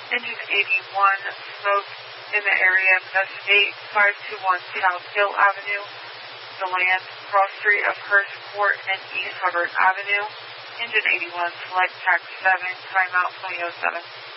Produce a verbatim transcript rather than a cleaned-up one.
Engine eighty-one, smoke in the area. Investigate five two one South Hill Avenue, DeLand, cross street of Hurst Court and East Hubbard Avenue. Engine eighty-one, select tax seven, timeout twenty oh seven.